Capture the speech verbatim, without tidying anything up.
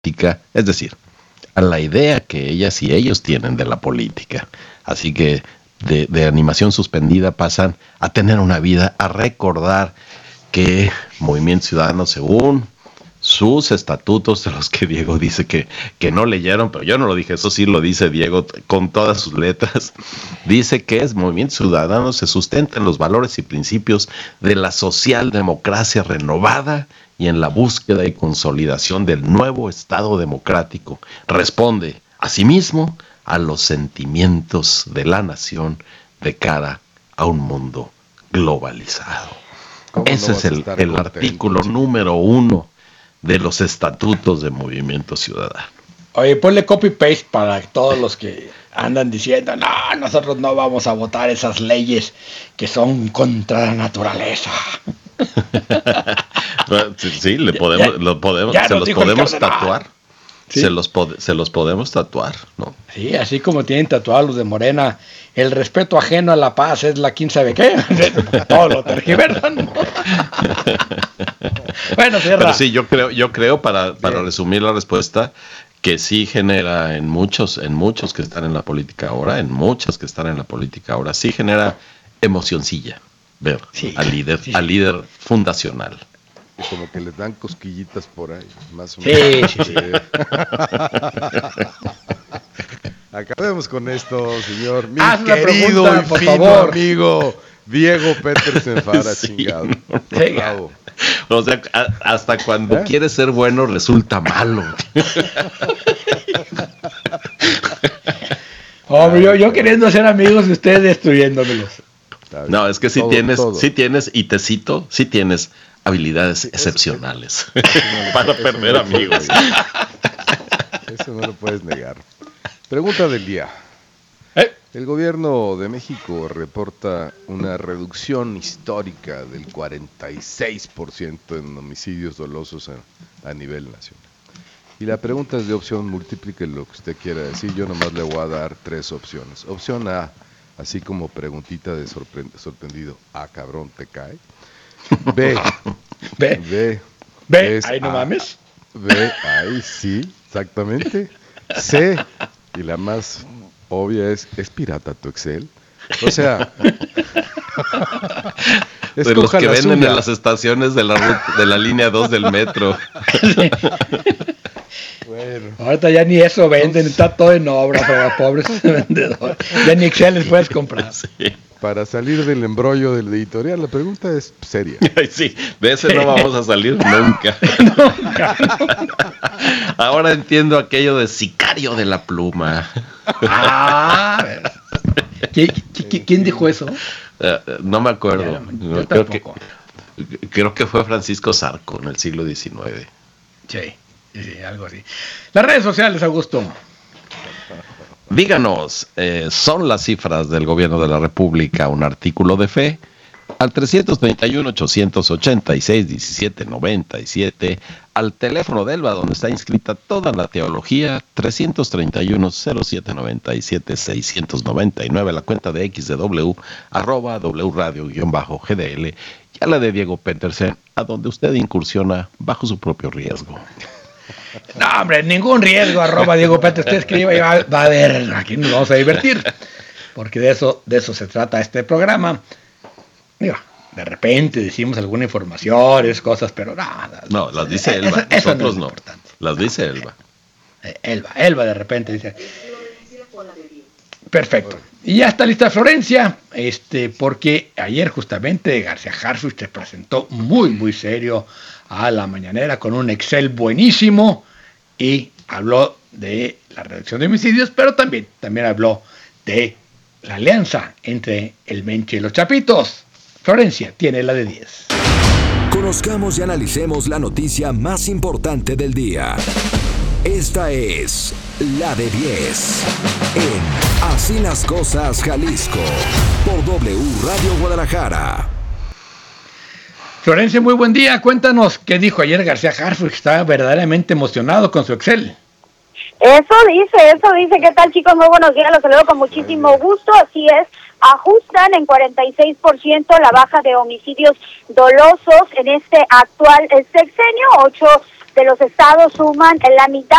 es decir, a la idea que ellas y ellos tienen de la política. Así que de, de animación suspendida pasan a tener una vida, a recordar que Movimiento Ciudadano, según sus estatutos, de los que Diego dice que, que no leyeron, pero yo no lo dije, eso sí lo dice Diego con todas sus letras, dice que es Movimiento Ciudadano se sustenta en los valores y principios de la socialdemocracia renovada y en la búsqueda y consolidación del nuevo Estado democrático. Responde, asimismo, a los sentimientos de la nación de cara a un mundo globalizado. Ese no es el, el artículo número uno de los estatutos de Movimiento Ciudadano. Oye, ponle copy-paste para todos los que andan diciendo, no, nosotros no vamos a votar esas leyes que son contra la naturaleza. sí, sí, le podemos, ya, lo podemos, se los podemos tatuar. ¿Sí? Se los pod- se los podemos tatuar, ¿no? Sí, así como tienen tatuados los de Morena, el respeto ajeno a la paz es la quién sabe qué. Todo lo tergiversan, ¿no? Bueno, cierra. Pero sí, yo creo, yo creo para, para resumir la respuesta, que sí genera en muchos, en muchos que están en la política ahora, en muchas que están en la política ahora, sí genera emocioncilla ver sí, al líder, sí, al líder fundacional. Y como que les dan cosquillitas por ahí, más o menos. Sí, sí, sí. Acabemos con esto, señor. Mi Haz querido pregunta, y por fino favor. amigo Diego Petersen Fara, sí, chingado. Sí. Bravo. O sea, a, hasta cuando ¿Eh? quiere ser bueno resulta malo. Oh, yo, yo queriendo ser amigos de ustedes, destruyéndomelos. No, es que sí todo, tienes, todo. sí tienes, y te cito, sí tienes habilidades sí, excepcionales es, es, no para eso perder no amigos. Eso no lo puedes negar. Pregunta del día. ¿Eh? El gobierno de México reporta una reducción histórica del cuarenta y seis por ciento en homicidios dolosos a, a nivel nacional. Y la pregunta es de opción múltiple, que lo que usted quiera decir. Yo nomás le voy a dar tres opciones. Opción A, así como preguntita de sorpre- sorprendido, ah, cabrón, ¿te cae? B, B, B, B, ahí no mames. B, ahí sí, exactamente. C, y la más obvia es, ¿es pirata tu Excel? O sea, de los que venden suya. En las estaciones de la, ruta, de la línea dos del metro. Bueno. Ahorita ya ni eso venden, está todo en obra para los pobres vendedores. Ya ni Excel les puedes comprar. Sí. Para salir del embrollo del editorial, la pregunta es seria. Sí, de ese sí. No vamos a salir nunca. Nunca. Ahora entiendo aquello de sicario de la pluma. Ah, ¿Quién, ¿Quién dijo eso? Uh, no me acuerdo. Ya, yo no, creo, que, creo que fue Francisco Zarco en el siglo diecinueve. Sí, sí, algo así. Las redes sociales, Augusto. Díganos, eh, ¿son las cifras del gobierno de la República un artículo de fe? Al trescientos treinta y uno, ochocientos ochenta y seis, diecisiete noventa y siete, al teléfono de Elba, donde está inscrita toda la teología, trescientos treinta y uno, cero siete noventa y siete, seiscientos noventa y nueve, la cuenta de X de W, arroba W Radio guión bajo G D L, y a la de Diego Petersen, a donde usted incursiona bajo su propio riesgo. No, hombre, ningún riesgo, arroba Diego Petersen, usted escriba y va, va a ver, aquí nos vamos a divertir, porque de eso, de eso se trata este programa. Digo, de repente decimos alguna información, es cosas, pero nada. No, las dice Elba, eso, eso nosotros no, es no. Las dice Elba. Eh, Elba, Elba de repente dice. Perfecto. Y ya está lista Florencia, este, porque ayer justamente García Harfuch se presentó muy, muy serio a la mañanera con un Excel buenísimo y habló de la reducción de homicidios, pero también, también habló de la alianza entre el Menche y los Chapitos. Florencia tiene la de diez. Conozcamos y analicemos la noticia más importante del día. Esta es la de diez en Así las Cosas Jalisco por W Radio Guadalajara. Florencia, muy buen día. Cuéntanos qué dijo ayer García Harfuch. Está verdaderamente emocionado con su Excel. Eso dice, eso dice. ¿Qué tal, chicos? Muy buenos días, los saludo con muchísimo gusto. Así es, ajustan en cuarenta y seis por ciento la baja de homicidios dolosos en este actual sexenio. Ocho de los estados suman la mitad